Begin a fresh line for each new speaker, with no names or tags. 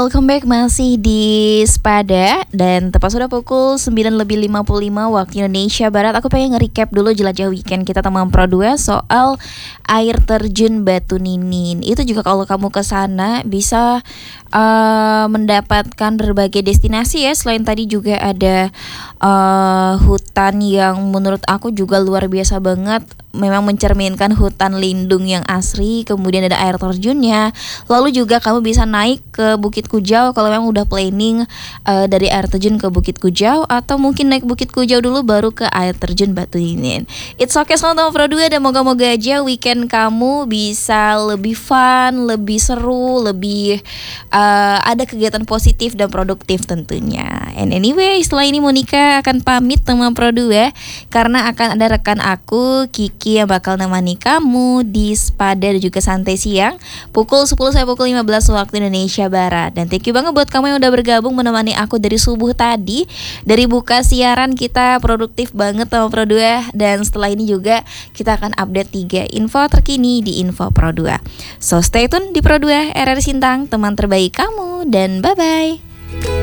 welcome back masih di Spada. Dan tepat sudah pukul 9:55 waktu Indonesia Barat. Aku pengen nge-recap dulu jelajah weekend kita teman Pro 2 soal air terjun Batu Ninin. Itu juga kalau kamu ke sana bisa mendapatkan berbagai destinasi ya. Selain tadi juga ada hutan yang menurut aku juga luar biasa banget. Memang mencerminkan hutan lindung yang asri. Kemudian ada air terjunnya. Lalu juga kamu bisa naik ke Bukit Kujau kalau memang udah planning dari air terjun ke Bukit Kujau, atau mungkin naik Bukit Kujau dulu baru ke air terjun Batu Ninin. It's okay sama Pro 2, dan moga-moga aja weekend kamu bisa lebih fun, lebih seru, lebih ada kegiatan positif dan produktif tentunya. And anyway, setelah ini Monica akan pamit teman Pro 2 karena akan ada rekan aku Kiki yang bakal nemani kamu di Spada dan juga Santai Siang pukul 10 sampai pukul 15 waktu Indonesia Barat. Dan thank you banget buat kamu yang udah bergabung menemani aku dari subuh tadi. Dari buka siaran kita produktif banget sama Pro 2. Dan setelah ini juga kita akan update 3 info terkini di Info Pro 2. So stay tune di Pro 2 RRI Sintang, teman terbaik kamu, dan bye-bye.